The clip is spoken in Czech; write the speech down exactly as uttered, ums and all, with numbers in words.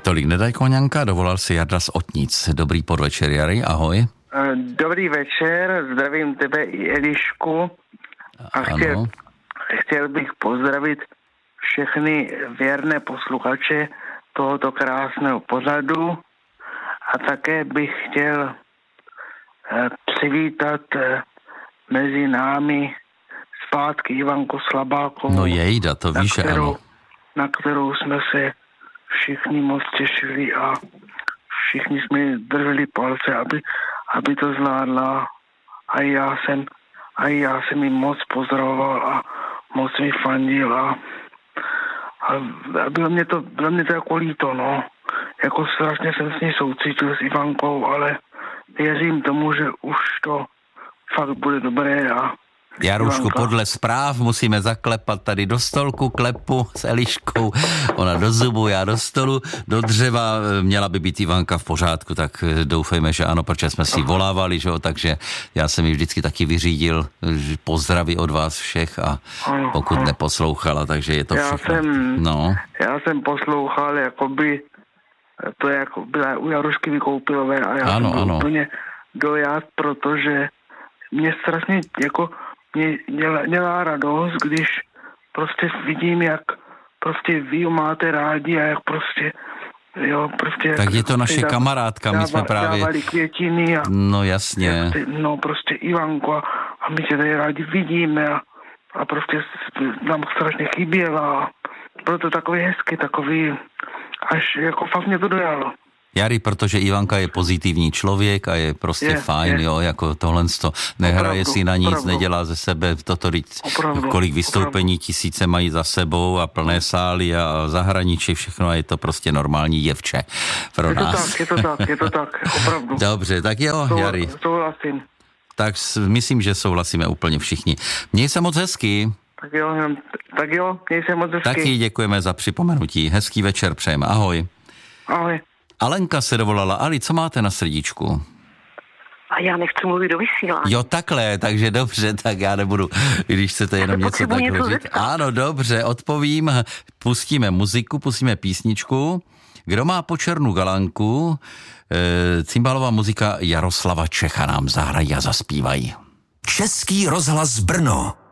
Tolik nedaj koňanka, dovolal si Jarda z Otnic. Dobrý podvečer, Jary, ahoj. Dobrý večer, zdravím tebe i Elišku a chtěl, chtěl bych pozdravit všechny věrné posluchače tohoto krásného pořadu a také bych chtěl přivítat mezi námi zpátky Ivanku Slabákovou. No jejda, to víš, kterou, ano. Na kterou jsme se všichni moc těšili a všichni jsme drželi palce, aby, aby to zvládla. A já jsem, a já jsem ji moc pozdravoval a moc mi fandil a, a bylo mě to, bylo mě to jako líto, no. Jako strašně jsem s ní soucítil s Ivankou, ale věřím tomu, že už to fakt bude dobré a Jarušku, podle zpráv musíme zaklepat tady do stolku, klepu s Eliškou, ona do zubu, já do stolu, do dřeva, měla by být Ivanka v pořádku, tak doufejme, že ano, protože jsme si volávali, že jo, takže já jsem ji vždycky taky vyřídil, pozdraví od vás všech a pokud neposlouchala, takže je to já všechno. Jsem, no. Já jsem poslouchal, jakoby to jako byla u Jarušky Vykoupilové a já ano, jsem byl ano. úplně dojat, protože mě strašně jako mě dělá, dělá radost, když prostě vidím, jak prostě vy ho máte rádi a jak prostě, jo, prostě... Tak je to naše dává, kamarádka, my jsme právě... Dávali květiny a... No jasně. Ty, no prostě Ivanko a, a my tě tady rádi vidíme a, a prostě nám strašně chyběla a bylo to takový hezky, takový... Až jako fakt mě to dojalo. Jary, protože Ivanka je pozitivní člověk a je prostě je, fajn, je. jo, jako tohle to nehraje opravdu, si na nic, opravdu. Nedělá ze sebe toto, opravdu, kolik vystoupení opravdu. Tisíce mají za sebou a plné sály a zahraničí, všechno a je to prostě normální děvče pro je nás. To tak, je to tak, je to tak, opravdu. Dobře, tak jo, to, Jary. Souhlasím. Tak myslím, že souhlasíme úplně všichni. Měj se moc hezky. Tak jo, tak jo, měj se moc hezky. Taky děkujeme za připomenutí. Hezký večer přejeme. Ahoj. Ahoj. Alenka se dovolala. Ali, co máte na srdíčku? A já nechci mluvit do vysílání. Jo, takhle, takže dobře, tak já nebudu, když chcete jenom něco takového říct. Ano, dobře, odpovím. Pustíme muziku, pustíme písničku. Kdo má po černu galanku, e, cymbalová muzika Jaroslava Čecha nám zahrají a zaspívají. Český rozhlas Brno.